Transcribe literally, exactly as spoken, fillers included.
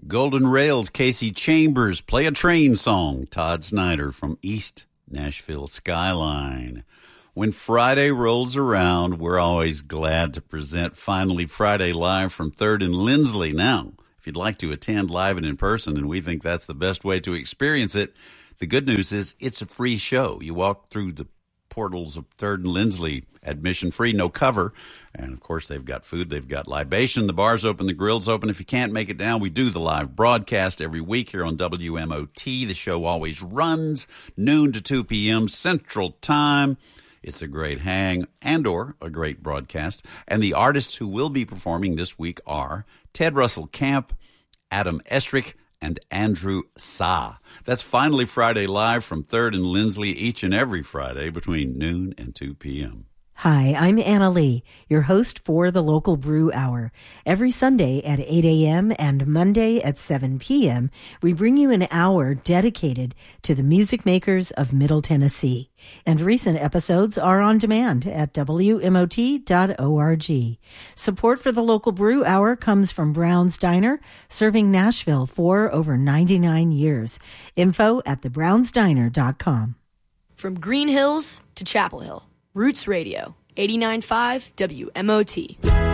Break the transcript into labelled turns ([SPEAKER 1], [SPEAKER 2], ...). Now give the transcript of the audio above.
[SPEAKER 1] Golden Rails, Casey Chambers, Play a Train Song, Todd Snyder from East Nashville Skyline. When Friday rolls around, we're always glad to present Finally Friday live from third and Lindsley. Now, if you'd like to attend live and in person, and we think that's the best way to experience it, the good news is it's a free show. You walk through the portals of third and Lindsley, admission free, no cover. And, of course, they've got food, they've got libation, the bar's open, the grill's open. If you can't make it down, we do the live broadcast every week here on W M O T. The show always runs noon to two p.m. Central Time. It's a great hang and or a great broadcast. And the artists who will be performing this week are Ted Russell Camp, Adam Estrick, and Andrew Sa. That's Finally Friday live from third and Lindsley each and every Friday between noon and two p.m.
[SPEAKER 2] Hi, I'm Anna Lee, your host for the Local Brew Hour. Every Sunday at eight a.m. and Monday at seven p.m., we bring you an hour dedicated to the music makers of Middle Tennessee. And recent episodes are on demand at W M O T dot org. Support for the Local Brew Hour comes from Brown's Diner, serving Nashville for over ninety-nine years. Info at the browns diner dot com.
[SPEAKER 3] From Green Hills to Chapel Hill. Roots Radio, eighty-nine point five W M O T.